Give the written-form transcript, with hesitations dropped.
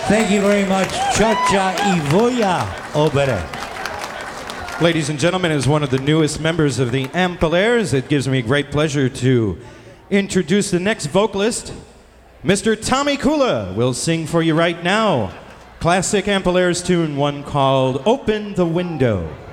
Thank you very much, Chacha Ivoya Obere. Ladies and gentlemen, as one of the newest members of the Ampalaires, it gives me great pleasure to introduce the next vocalist. Mr. Tommy Kula will sing for you right now. Classic Ampalaires tune, one called Open the Window.